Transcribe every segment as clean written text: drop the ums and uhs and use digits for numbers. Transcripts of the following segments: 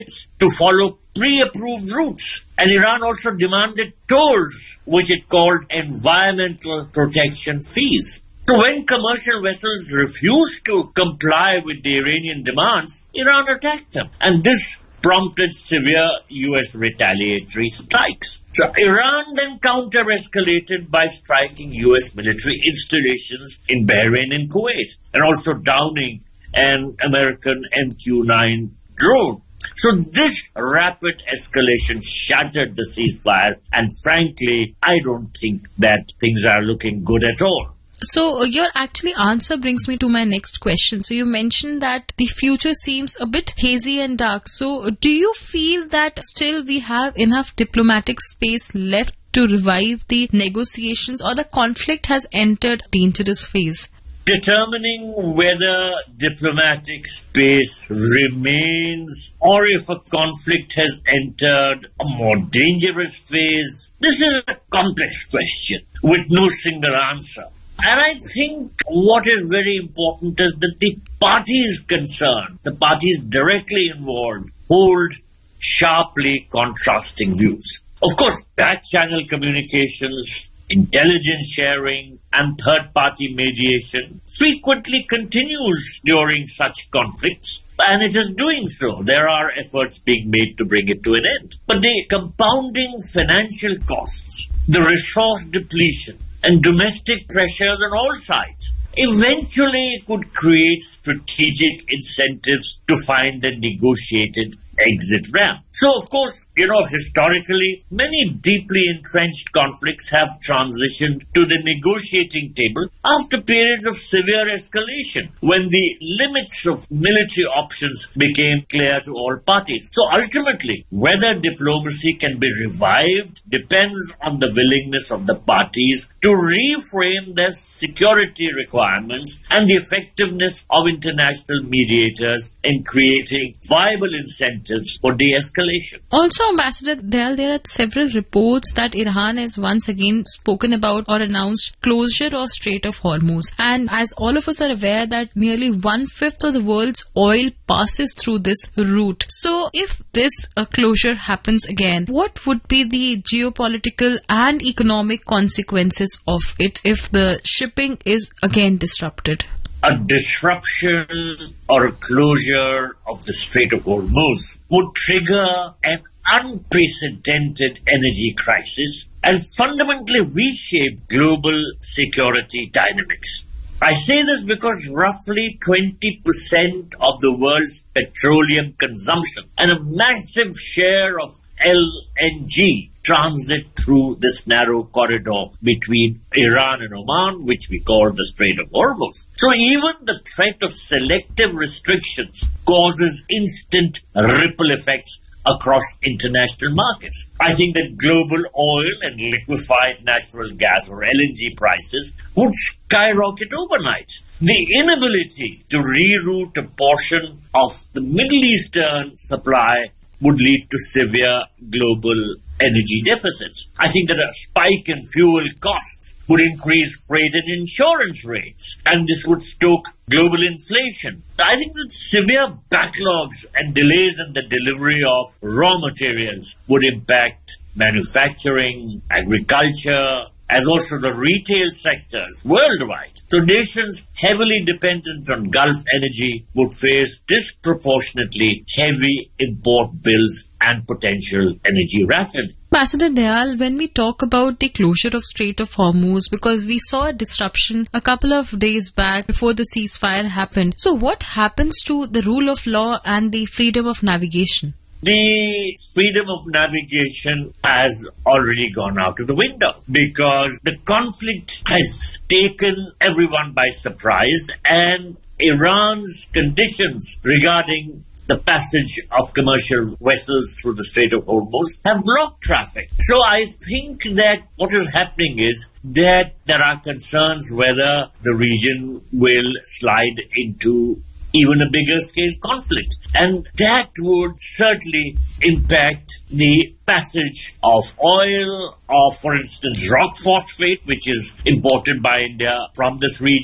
to follow pre-approved routes. And Iran also demanded tolls, which it called environmental protection fees. So when commercial vessels refused to comply with the Iranian demands, Iran attacked them. And this prompted severe U.S. retaliatory strikes. So Iran then counter-escalated by striking U.S. military installations in Bahrain and Kuwait, and also downing an American MQ-9 drone. So this rapid escalation shattered the ceasefire, and frankly, I don't think that things are looking good at all. So your actually answer brings me to my next question. So you mentioned that the future seems a bit hazy and dark. So do you feel that still we have enough diplomatic space left to revive the negotiations, or the conflict has entered a dangerous phase? Determining whether diplomatic space remains or if a conflict has entered a more dangerous phase, this is a complex question with no single answer. And I think what is very important is that the parties concerned, the parties directly involved, hold sharply contrasting views. Of course, back-channel communications, intelligence sharing, and third-party mediation frequently continues during such conflicts, and it is doing so. There are efforts being made to bring it to an end. But the compounding financial costs, the resource depletion, and domestic pressures on all sides eventually could create strategic incentives to find a negotiated exit ramp. So, of course, historically, many deeply entrenched conflicts have transitioned to the negotiating table after periods of severe escalation, when the limits of military options became clear to all parties. So, ultimately, whether diplomacy can be revived depends on the willingness of the parties to reframe their security requirements and the effectiveness of international mediators in creating viable incentives for de-escalation. Also, Ambassador Dayal, there are several reports that Iran has once again spoken about or announced closure of Strait of Hormuz. And as all of us are aware that nearly 1/5 of the world's oil passes through this route. So if this closure happens again, what would be the geopolitical and economic consequences of it if the shipping is again disrupted? A disruption or a closure of the Strait of Hormuz would trigger an unprecedented energy crisis and fundamentally reshape global security dynamics. I say this because roughly 20% of the world's petroleum consumption and a massive share of LNG transit through this narrow corridor between Iran and Oman, which we call the Strait of Hormuz. So even the threat of selective restrictions causes instant ripple effects across international markets. I think that global oil and liquefied natural gas, or LNG, prices would skyrocket overnight. The inability to reroute a portion of the Middle Eastern supply would lead to severe global energy deficits. I think that a spike in fuel costs would increase freight and insurance rates, and this would stoke global inflation. I think that severe backlogs and delays in the delivery of raw materials would impact manufacturing, agriculture, as also the retail sectors worldwide. So nations heavily dependent on Gulf energy would face disproportionately heavy import bills and potential energy rationing. Ambassador Dayal, when we talk about the closure of Strait of Hormuz, because we saw a disruption a couple of days back before the ceasefire happened, so what happens to the rule of law and the freedom of navigation? The freedom of navigation has already gone out of the window because the conflict has taken everyone by surprise, and Iran's conditions regarding the passage of commercial vessels through the Strait of Hormuz have blocked traffic. So I think that what is happening is that there are concerns whether the region will slide into even a bigger scale conflict. And that would certainly impact the passage of oil, or for instance rock phosphate, which is imported by India from this region,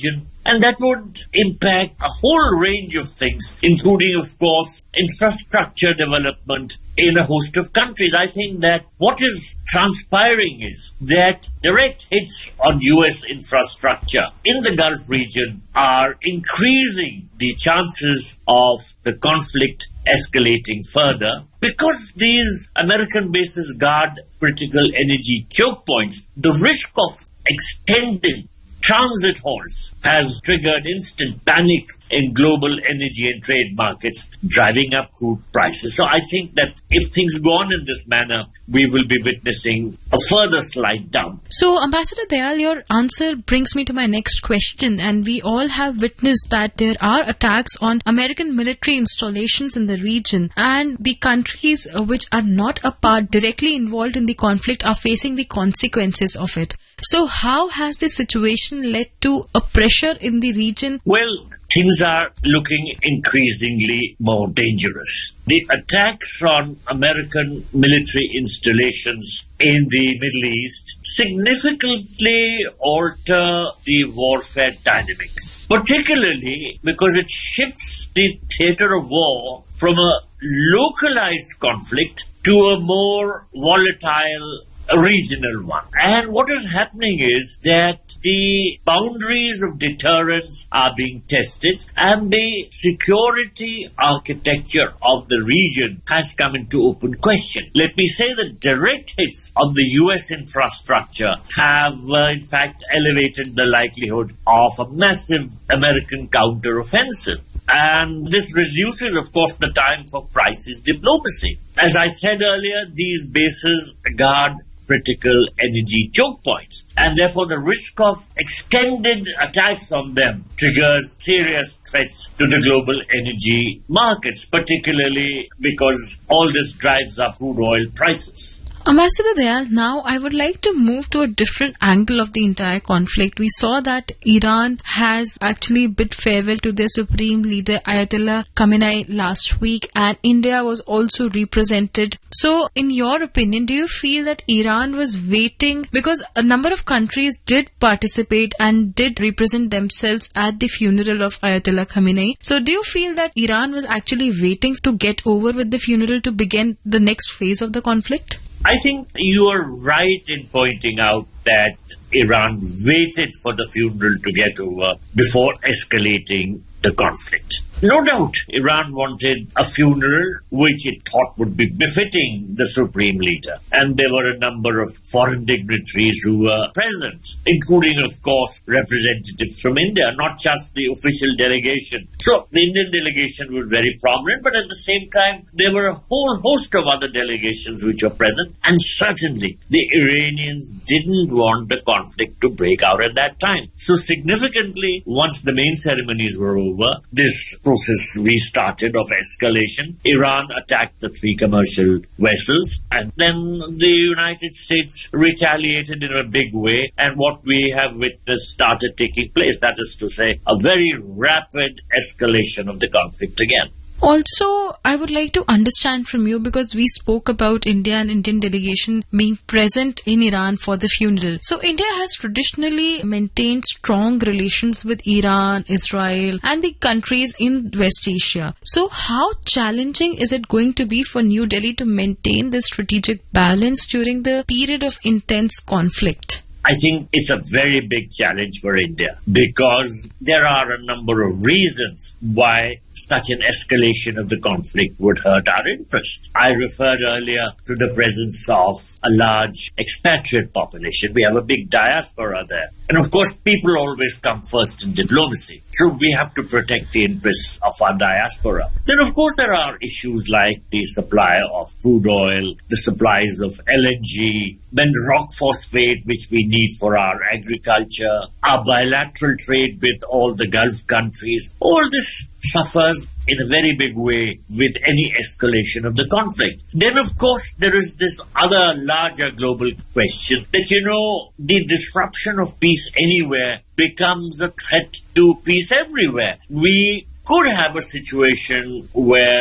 And that would impact a whole range of things, including, of course, infrastructure development in a host of countries. I think that what is transpiring is that direct hits on U.S. infrastructure in the Gulf region are increasing the chances of the conflict escalating further. Because these American bases guard critical energy choke points, the risk of extended transit halts has triggered instant panic in global energy and trade markets, driving up crude prices. So I think that if things go on in this manner, we will be witnessing a further slide down. So, Ambassador Dayal, your answer brings me to my next question. And we all have witnessed that there are attacks on American military installations in the region. And the countries which are not directly involved in the conflict are facing the consequences of it. So, how has this situation led to a pressure in the region? Well, things are looking increasingly more dangerous. The attacks on American military installations in the Middle East significantly alter the warfare dynamics, particularly because it shifts the theater of war from a localized conflict to a more volatile regional one. And what is happening is that the boundaries of deterrence are being tested and the security architecture of the region has come into open question. Let me say that direct hits on the US infrastructure have in fact elevated the likelihood of a massive American counteroffensive. And this reduces, of course, the time for crisis diplomacy. As I said earlier, these bases guard critical energy choke points, and therefore the risk of extended attacks on them triggers serious threats to the global energy markets, particularly because all this drives up crude oil prices. Ambassador Dayal, now I would like to move to a different angle of the entire conflict. We saw that Iran has actually bid farewell to their supreme leader Ayatollah Khamenei last week, and India was also represented. So, in your opinion, do you feel that Iran was waiting, because a number of countries did participate and did represent themselves at the funeral of Ayatollah Khamenei? So, do you feel that Iran was actually waiting to get over with the funeral to begin the next phase of the conflict? I think you are right in pointing out that Iran waited for the funeral to get over before escalating the conflict. No doubt, Iran wanted a funeral which it thought would be befitting the supreme leader. And there were a number of foreign dignitaries who were present, including, of course, representatives from India, not just the official delegation. So the Indian delegation was very prominent, but at the same time, there were a whole host of other delegations which were present. And certainly, the Iranians didn't want the conflict to break out at that time. So significantly, once the main ceremonies were over, this process restarted of escalation. Iran attacked the 3 commercial vessels, and then the United States retaliated in a big way, and what we have witnessed started taking place. That is to say, a very rapid escalation of the conflict again. Also, I would like to understand from you, because we spoke about India and Indian delegation being present in Iran for the funeral. So, India has traditionally maintained strong relations with Iran, Israel, and the countries in West Asia. So, how challenging is it going to be for New Delhi to maintain this strategic balance during the period of intense conflict? I think it's a very big challenge for India because there are a number of reasons why such an escalation of the conflict would hurt our interests. I referred earlier to the presence of a large expatriate population. We have a big diaspora there. And of course, people always come first in diplomacy. So we have to protect the interests of our diaspora. Then of course there are issues like the supply of crude oil, the supplies of LNG, then rock phosphate, which we need for our agriculture, our bilateral trade with all the Gulf countries. All this suffers in a very big way with any escalation of the conflict. Then, of course, there is this other larger global question that, the disruption of peace anywhere becomes a threat to peace everywhere. We could have a situation where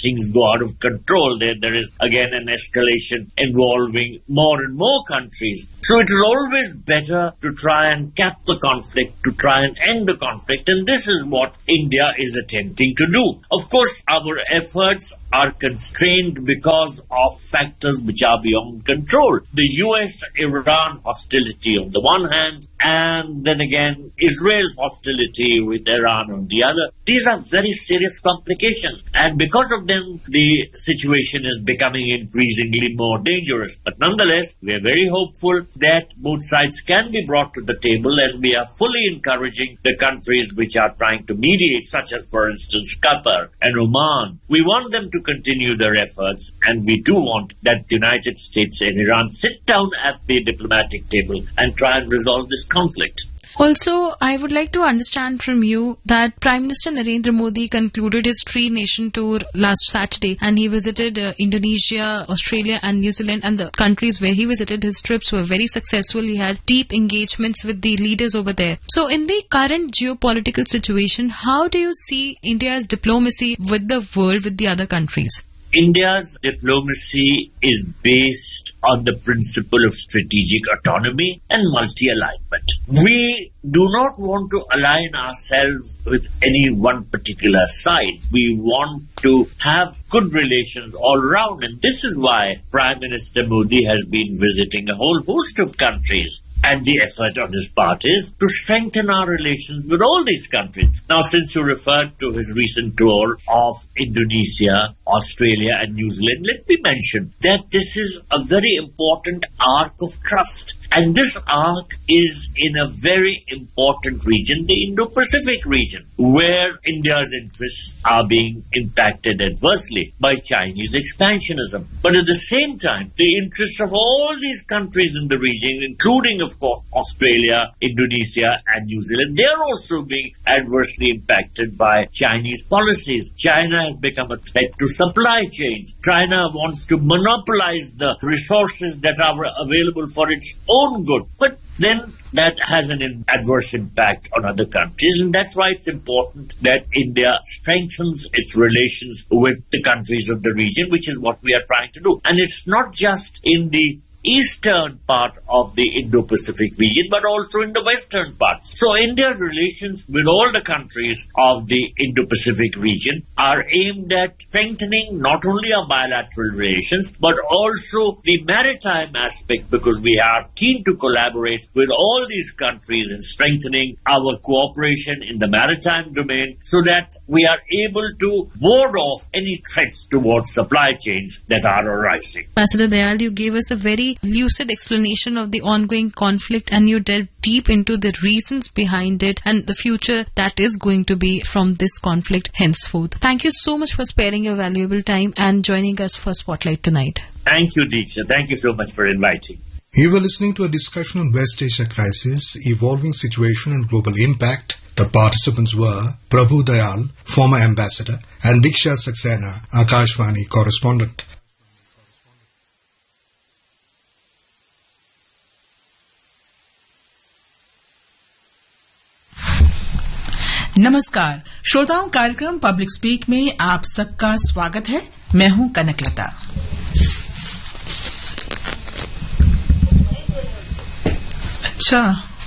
things go out of control. There is again an escalation involving more and more countries. So it is always better to try and cap the conflict, to try and end the conflict, and this is what India is attempting to do. Of course, our efforts are constrained because of factors which are beyond control. The US-Iran hostility on the one hand, and then again Israel's hostility with Iran on the other. These are very serious complications, and because of them the situation is becoming increasingly more dangerous. But nonetheless, we are very hopeful that both sides can be brought to the table, and we are fully encouraging the countries which are trying to mediate, such as for instance Qatar and Oman. We want them to continue their efforts, and we do want that the United States and Iran sit down at the diplomatic table and try and resolve this conflict. Also, I would like to understand from you that Prime Minister Narendra Modi concluded his three-nation tour last Saturday, and he visited Indonesia, Australia and New Zealand, and the countries where he visited, his trips were very successful. He had deep engagements with the leaders over there. So in the current geopolitical situation, how do you see India's diplomacy with the world, with the other countries? India's diplomacy is based on the principle of strategic autonomy and multi-alignment. We do not want to align ourselves with any one particular side. We want to have good relations all around, and this is why Prime Minister Modi has been visiting a whole host of countries. And the effort on his part is to strengthen our relations with all these countries. Now, since you referred to his recent tour of Indonesia, Australia and New Zealand, let me mention that this is a very important arc of trust. And this arc is in a very important region, the Indo-Pacific region, where India's interests are being impacted adversely by Chinese expansionism. But at the same time, the interests of all these countries in the region, including, of course, Australia, Indonesia and New Zealand, they are also being adversely impacted by Chinese policies. China has become a threat to supply chains. China wants to monopolize the resources that are available for its own good. But then that has an adverse impact on other countries, and that's why it's important that India strengthens its relations with the countries of the region, which is what we are trying to do. And it's not just in the eastern part of the Indo-Pacific region, but also in the western part. So India's relations with all the countries of the Indo-Pacific region are aimed at strengthening not only our bilateral relations, but also the maritime aspect, because we are keen to collaborate with all these countries in strengthening our cooperation in the maritime domain so that we are able to ward off any threats towards supply chains that are arising. Ambassador Dayal, you gave us a very lucid explanation of the ongoing conflict, and you delved deep into the reasons behind it and the future that is going to be from this conflict henceforth. Thank you so much for sparing your valuable time and joining us for Spotlight tonight. Thank you, Deeksha. Thank you so much for inviting. You were listening to a discussion on West Asia crisis, evolving situation and global impact. The participants were Prabhu Dayal, former ambassador, and Diksha Saxena, Akashvani correspondent. नमस्कार श्रोताओं, कार्यक्रम public speak में आप सबका स्वागत है। मैं हूं कनकलता। अच्छा,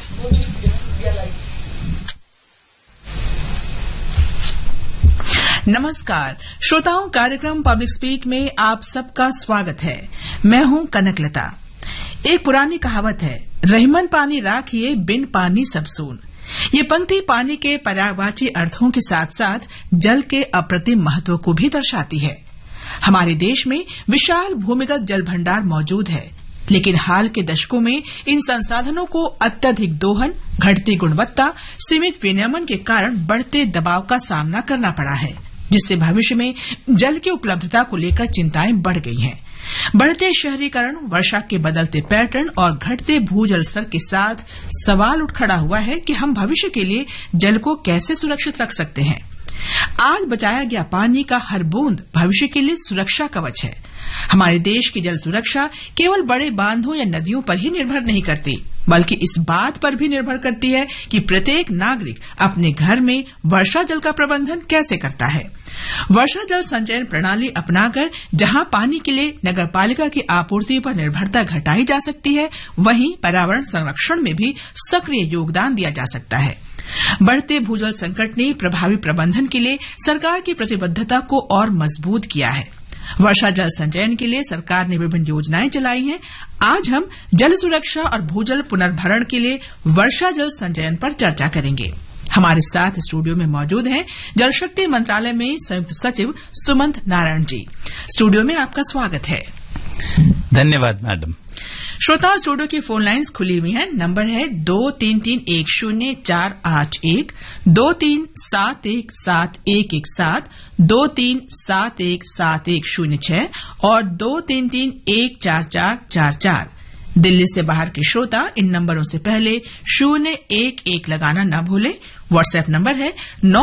नमस्कार श्रोताओं, कार्यक्रम पब्लिक स्पीक में आप सबका स्वागत है। मैं हूं कनकलता। एक पुरानी कहावत है, रहीमन पानी राखिए बिन पानी सब सून। ये पंक्ति पानी के पर्यायवाची अर्थों के साथ साथ जल के अप्रतिम महत्व को भी दर्शाती है। हमारे देश में विशाल भूमिगत जल भंडार मौजूद है, लेकिन हाल के दशकों में इन संसाधनों को अत्यधिक दोहन, घटती गुणवत्ता, सीमित विनियमन के कारण बढ़ते दबाव का सामना करना पड़ा है, जिससे भविष्य में जल की उपलब्धता को लेकर चिंताएं बढ़ गई हैं। बढ़ते शहरीकरण, वर्षा के बदलते पैटर्न और घटते भूजल स्तर के साथ सवाल उठ खड़ा हुआ है कि हम भविष्य के लिए जल को कैसे सुरक्षित रख सकते हैं। आज बचाया गया पानी का हर बूंद भविष्य के लिए सुरक्षा कवच है। हमारे देश की जल सुरक्षा केवल बड़े बांधों या नदियों पर ही निर्भर नहीं करती, बल्कि इस बात पर भी निर्भर करती है कि प्रत्येक नागरिक अपने घर में वर्षा जल का प्रबंधन कैसे करता है। वर्षा जल संचयन प्रणाली अपनाकर जहां पानी के लिए नगरपालिका की आपूर्ति पर निर्भरता घटाई जा सकती है, वहीं पर्यावरण संरक्षण में भी सक्रिय योगदान दिया जा सकता है। बढ़ते भूजल संकट ने प्रभावी प्रबंधन के लिए सरकार की प्रतिबद्धता को और मजबूत किया है। वर्षा जल संचयन के लिए सरकार ने विभिन्न योजनाएं चलाई हैं। आज हम जल सुरक्षा और भूजल पुनर्भरण के लिए वर्षा जल संचयन पर चर्चा करेंगे। हमारे साथ स्टूडियो में मौजूद हैं जल शक्ति मंत्रालय में संयुक्त सचिव सुमंत नारायण जी। स्टूडियो में आपका स्वागत है। धन्यवाद मैडम। श्रोता, स्टूडियो की फोन लाइन्स खुली हुई हैं। नंबर है 23310481, 23717117, 23717106 और 23314444। दिल्ली से बाहर के श्रोता इन नंबरों से पहले 011 लगाना न भूलें। व्हाट्सएप नंबर है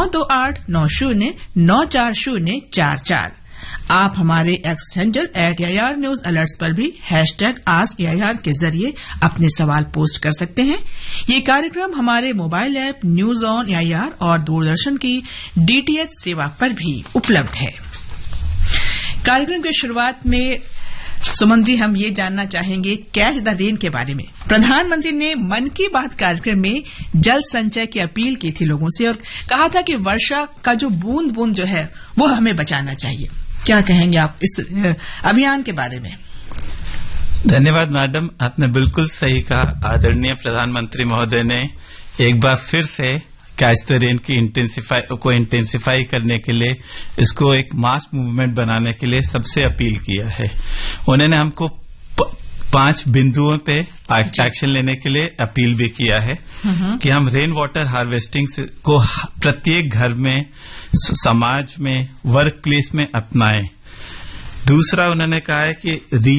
9289094044। आप हमारे x handle @AIR news alerts पर भी #AskAIR के जरिए अपने सवाल पोस्ट कर सकते हैं। ये कार्यक्रम हमारे mobile app news on AIR और दूरदर्शन की DTH सेवा पर भी उपलब्ध है। कार्यक्रम की शुरुआत में सुमन जी, हम ये जानना चाहेंगे कैच द रेन के बारे में। प्रधानमंत्री ने मन की बात कार्यक्रम में जल संचय की अपील की थी लोगों से और कहा था कि वर्षा का जो बूंद बूंद जो है वो हमें बचाना चाहिए। क्या कहेंगे आप इस अभियान के बारे में? धन्यवाद मैडम, आपने बिल्कुल सही कहा। आदरणीय प्रधानमंत्री महोदय ने एक बार फिर से कैच द रेन की इंटेंसिफाई करने के लिए, इसको एक मास मूवमेंट बनाने के लिए सबसे अपील किया है। उन्होंने हमको 5 बिंदुओं पे एक्शन लेने के लिए अपील भी किया है कि हम रेन वाटर हार्वेस्टिंग को प्रत्येक घर में, समाज में, वर्क प्लेस में अपनाएं। दूसरा, उन्होंने कहा है कि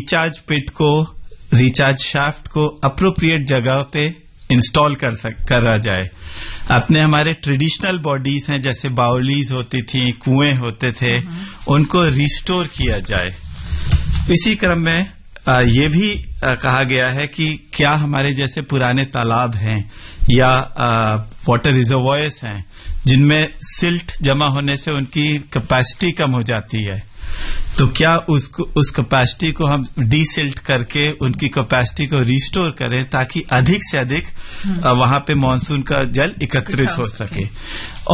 रिचार्ज शाफ्ट को अप्रोप्रिएट जगह पे इंस्टॉल करा जाए। अपने हमारे ट्रेडिशनल बॉडीज हैं, जैसे बाउलीज होती थी, कुएं होते थे, उनको रिस्टोर किया जाए। इसी क्रम में ये भी कहा गया है कि क्या हमारे जैसे पुराने तालाब हैं या वाटर रिजर्वॉयर्स हैं जिनमें सिल्ट जमा होने से उनकी कैपेसिटी कम हो जाती है, तो क्या उस कैपेसिटी को हम डीसिल्ट करके उनकी कैपेसिटी को रिस्टोर करें ताकि अधिक से अधिक वहां पे मानसून का जल एकत्रित हो सके।